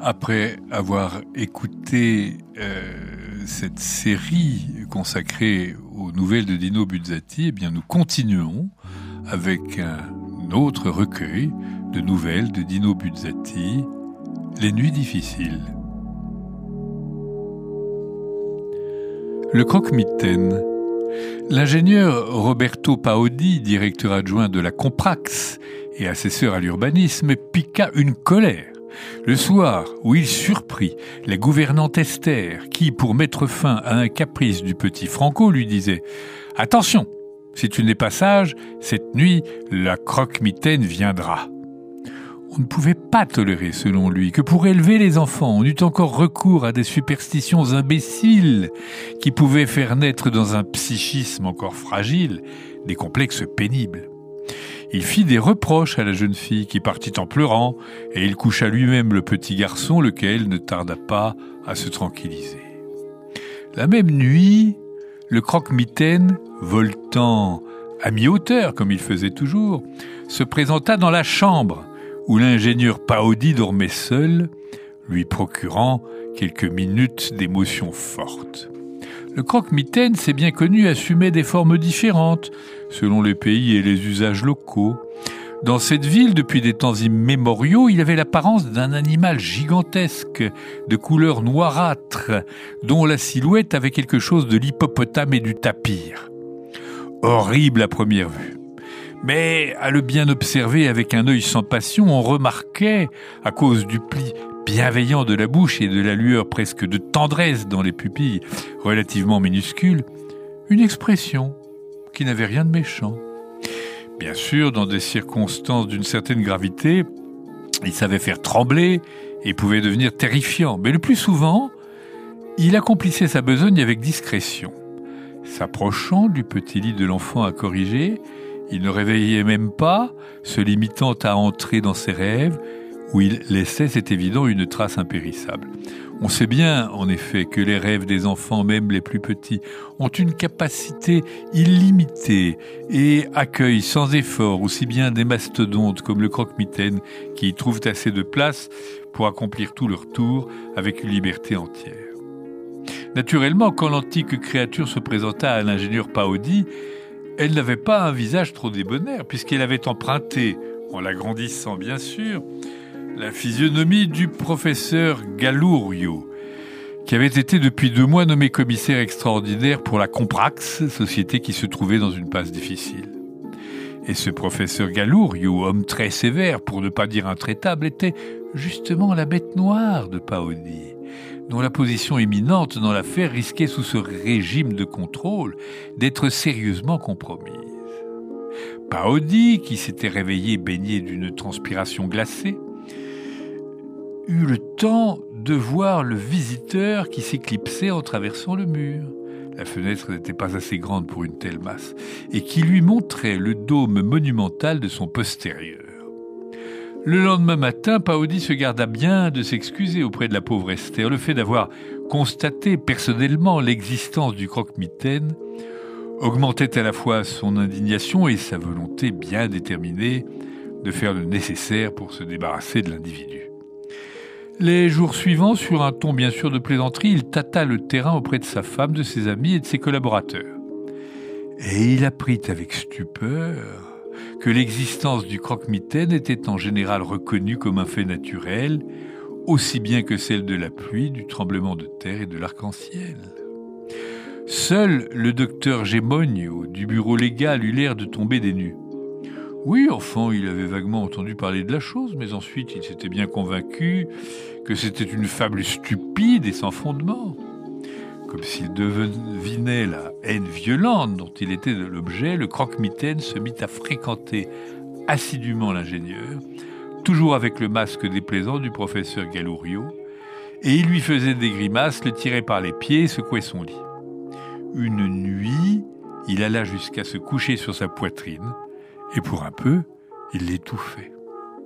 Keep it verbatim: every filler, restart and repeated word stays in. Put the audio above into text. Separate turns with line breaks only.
Après avoir écouté euh, cette série consacrée aux nouvelles de Dino Buzzati, eh bien nous continuons avec un autre recueil de nouvelles de Dino Buzzati, Les Nuits difficiles. Le croque-mitaine. L'ingénieur Roberto Paodi, directeur adjoint de la Comprax et assesseur à l'urbanisme, piqua une colère le soir où il surprit la gouvernante Esther qui, pour mettre fin à un caprice du petit Franco, lui disait « Attention, si tu n'es pas sage, cette nuit, la croque-mitaine viendra. » On ne pouvait pas tolérer, selon lui, que pour élever les enfants, on eût encore recours à des superstitions imbéciles qui pouvaient faire naître dans un psychisme encore fragile des complexes pénibles. Il fit des reproches à la jeune fille qui partit en pleurant et il coucha lui-même le petit garçon, lequel ne tarda pas à se tranquilliser. La même nuit, le croque-mitaine, voltant à mi-hauteur comme il faisait toujours, se présenta dans la chambre où l'ingénieur Paodi dormait seul, lui procurant quelques minutes d'émotions fortes. Le croque-mitaine, c'est bien connu, assumait des formes différentes, selon les pays et les usages locaux. Dans cette ville, depuis des temps immémoriaux, il avait l'apparence d'un animal gigantesque, de couleur noirâtre, dont la silhouette avait quelque chose de l'hippopotame et du tapir. Horrible à première vue. Mais à le bien observer avec un œil sans passion, on remarquait, à cause du pli bienveillant de la bouche et de la lueur presque de tendresse dans les pupilles relativement minuscules, une expression qui n'avait rien de méchant. Bien sûr, dans des circonstances d'une certaine gravité, il savait faire trembler et pouvait devenir terrifiant, mais le plus souvent, il accomplissait sa besogne avec discrétion. S'approchant du petit lit de l'enfant à corriger, il ne réveillait même pas, se limitant à entrer dans ses rêves, où il laissait, c'est évident, une trace impérissable. On sait bien, en effet, que les rêves des enfants, même les plus petits, ont une capacité illimitée et accueillent sans effort aussi bien des mastodontes comme le croque-mitaine qui y trouvent assez de place pour accomplir tout leur tour avec une liberté entière. Naturellement, quand l'antique créature se présenta à l'ingénieur Paodi, elle n'avait pas un visage trop débonnaire, puisqu'elle avait emprunté, en l'agrandissant bien sûr, la physionomie du professeur Gallurio, qui avait été depuis deux mois nommé commissaire extraordinaire pour la Comprax, société qui se trouvait dans une passe difficile. Et ce professeur Gallurio, homme très sévère, pour ne pas dire intraitable, était justement la bête noire de Paodi, dont la position éminente dans l'affaire risquait sous ce régime de contrôle d'être sérieusement compromise. Paodi, qui s'était réveillé baigné d'une transpiration glacée, eut le temps de voir le visiteur qui s'éclipsait en traversant le mur. La fenêtre n'était pas assez grande pour une telle masse, et qui lui montrait le dôme monumental de son postérieur. Le lendemain matin, Paodi se garda bien de s'excuser auprès de la pauvre Esther. Le fait d'avoir constaté personnellement l'existence du croque-mitaine augmentait à la fois son indignation et sa volonté bien déterminée de faire le nécessaire pour se débarrasser de l'individu. Les jours suivants, sur un ton bien sûr de plaisanterie, il tâta le terrain auprès de sa femme, de ses amis et de ses collaborateurs. Et il apprit avec stupeur que l'existence du croque-mitaine était en général reconnue comme un fait naturel, aussi bien que celle de la pluie, du tremblement de terre et de l'arc-en-ciel. Seul le docteur Gemonio, du bureau légal, eut l'air de tomber des nues. Oui, enfin, il avait vaguement entendu parler de la chose, mais ensuite il s'était bien convaincu que c'était une fable stupide et sans fondement. Comme s'il devinait la haine violente dont il était l'objet, le croque-mitaine se mit à fréquenter assidûment l'ingénieur, toujours avec le masque déplaisant du professeur Gallurio, et il lui faisait des grimaces, le tirait par les pieds et secouait son lit. Une nuit, il alla jusqu'à se coucher sur sa poitrine, et pour un peu, il l'étouffait.